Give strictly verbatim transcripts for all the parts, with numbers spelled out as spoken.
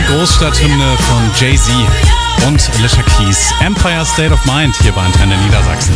Großstadthymne von Jay-Z und Alicia Keys. Empire State of Mind hier bei Antenne Niedersachsen.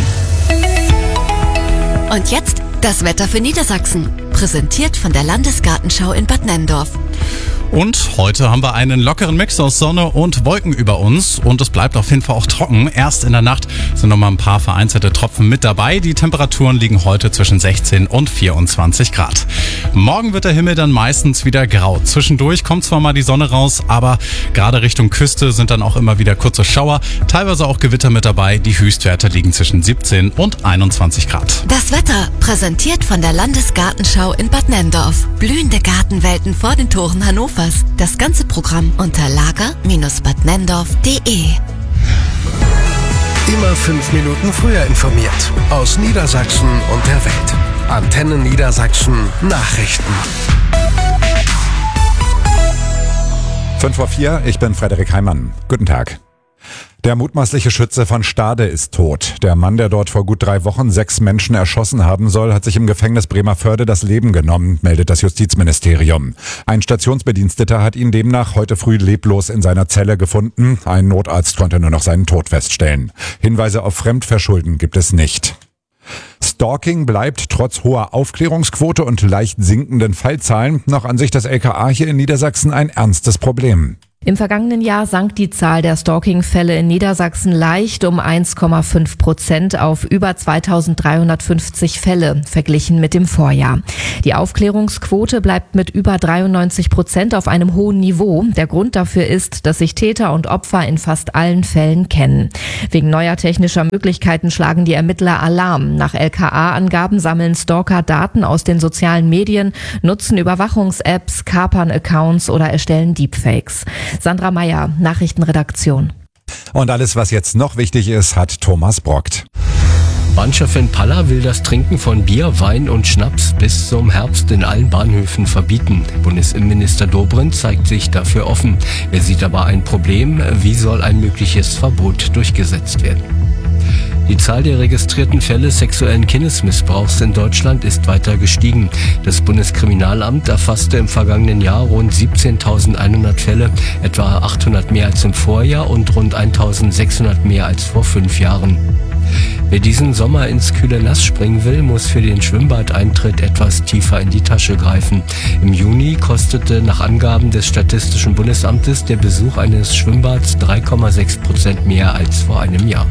Und jetzt das Wetter für Niedersachsen. Präsentiert von der Landesgartenschau in Bad Nenndorf. Und heute haben wir einen lockeren Mix aus Sonne und Wolken über uns und es bleibt auf jeden Fall auch trocken. Erst in der Nacht sind noch mal ein paar vereinzelte Tropfen mit dabei. Die Temperaturen liegen heute zwischen sechzehn und vierundzwanzig Grad. Morgen wird der Himmel dann meistens wieder grau. Zwischendurch kommt zwar mal die Sonne raus, aber gerade Richtung Küste sind dann auch immer wieder kurze Schauer, teilweise auch Gewitter mit dabei. Die Höchstwerte liegen zwischen siebzehn und einundzwanzig Grad. Das Wetter präsentiert von der Landesgartenschau in Bad Nenndorf. Blühende Gartenwelten vor den Toren Hannovers. Das ganze Programm unter lager Bindestrich bad nenndorf punkt de. Immer fünf Minuten früher informiert. Aus Niedersachsen und der Welt. Antenne Niedersachsen Nachrichten. fünf vor vier, ich bin Frederik Heimann. Guten Tag. Der mutmaßliche Schütze von Stade ist tot. Der Mann, der dort vor gut drei Wochen sechs Menschen erschossen haben soll, hat sich im Gefängnis Bremervörde das Leben genommen, meldet das Justizministerium. Ein Stationsbediensteter hat ihn demnach heute früh leblos in seiner Zelle gefunden. Ein Notarzt konnte nur noch seinen Tod feststellen. Hinweise auf Fremdverschulden gibt es nicht. Stalking bleibt trotz hoher Aufklärungsquote und leicht sinkenden Fallzahlen nach Ansicht des L K A hier in Niedersachsen ein ernstes Problem. Im vergangenen Jahr sank die Zahl der Stalking-Fälle in Niedersachsen leicht um eins Komma fünf Prozent auf über zweitausenddreihundertfünfzig Fälle, verglichen mit dem Vorjahr. Die Aufklärungsquote bleibt mit über dreiundneunzig Prozent auf einem hohen Niveau. Der Grund dafür ist, dass sich Täter und Opfer in fast allen Fällen kennen. Wegen neuer technischer Möglichkeiten schlagen die Ermittler Alarm. Nach L K A-Angaben sammeln Stalker Daten aus den sozialen Medien, nutzen Überwachungs-Apps, kapern Accounts oder erstellen Deepfakes. Sandra Meyer, Nachrichtenredaktion. Und alles, was jetzt noch wichtig ist, hat Thomas Brockt. Bahnchefin Palla will das Trinken von Bier, Wein und Schnaps bis zum Herbst in allen Bahnhöfen verbieten. Bundesinnenminister Dobrindt zeigt sich dafür offen. Er sieht aber ein Problem. Wie soll ein mögliches Verbot durchgesetzt werden? Die Zahl der registrierten Fälle sexuellen Kindesmissbrauchs in Deutschland ist weiter gestiegen. Das Bundeskriminalamt erfasste im vergangenen Jahr rund siebzehntausendeinhundert Fälle, etwa achthundert mehr als im Vorjahr und rund eintausendsechshundert mehr als vor fünf Jahren. Wer diesen Sommer ins kühle Nass springen will, muss für den Schwimmbadeintritt etwas tiefer in die Tasche greifen. Im Juni kostete nach Angaben des Statistischen Bundesamtes der Besuch eines Schwimmbads drei Komma sechs Prozent mehr als vor einem Jahr.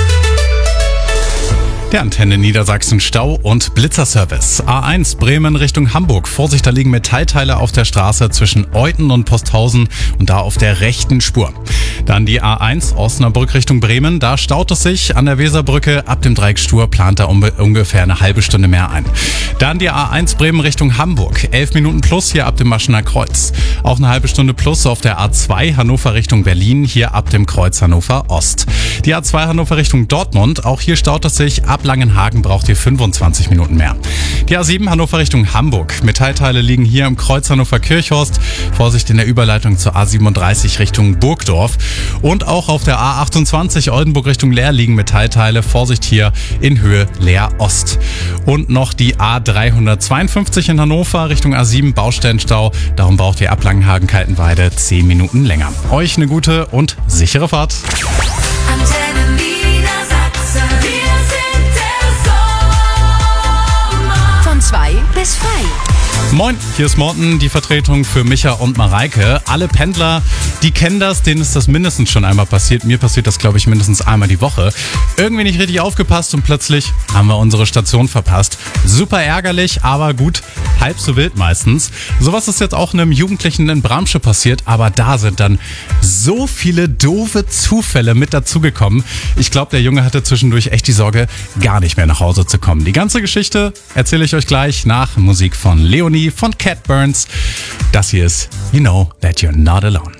Der Antenne Niedersachsen Stau- und Blitzerservice. A eins Bremen Richtung Hamburg. Vorsicht, da liegen Metallteile auf der Straße zwischen Euthen und Posthausen und da auf der rechten Spur. Dann die A eins Osnabrück Richtung Bremen. Da staut es sich an der Weserbrücke. Ab dem Dreieck Stur plant da um, ungefähr eine halbe Stunde mehr ein. Dann die A eins Bremen Richtung Hamburg. elf Minuten plus hier ab dem Maschener Kreuz. Auch eine halbe Stunde plus auf der A zwei Hannover Richtung Berlin. Hier ab dem Kreuz Hannover Ost. Die A zwei Hannover Richtung Dortmund. Auch hier staut es sich ab Langenhagen, braucht ihr fünfundzwanzig Minuten mehr. Die A sieben Hannover Richtung Hamburg. Metallteile liegen hier im Kreuz Hannover Kirchhorst. Vorsicht in der Überleitung zur A siebenunddreißig Richtung Burgdorf. Und auch auf der A achtundzwanzig Oldenburg Richtung Leer liegen Metallteile. Vorsicht hier in Höhe Leer Ost. Und noch die A dreihundertzweiundfünfzig in Hannover Richtung A sieben Baustellenstau. Darum braucht ihr ab Langenhagen-Kaltenweide zehn Minuten länger. Euch eine gute und sichere Fahrt. Antenne Niedersachsen. Wir sind der Sommer. Von zwei bis frei. Moin, hier ist Morten, die Vertretung für Micha und Mareike. Alle Pendler, die kennen das, denen ist das mindestens schon einmal passiert. Mir passiert das, glaube ich, mindestens einmal die Woche. Irgendwie nicht richtig aufgepasst und plötzlich haben wir unsere Station verpasst. Super ärgerlich, aber gut, halb so wild meistens. Sowas ist jetzt auch einem Jugendlichen in Bramsche passiert, aber da sind dann so viele doofe Zufälle mit dazugekommen. Ich glaube, der Junge hatte zwischendurch echt die Sorge, gar nicht mehr nach Hause zu kommen. Die ganze Geschichte erzähle ich euch gleich nach Musik von Leonie von Cat Burns. Das hier ist You Know That You're Not Alone.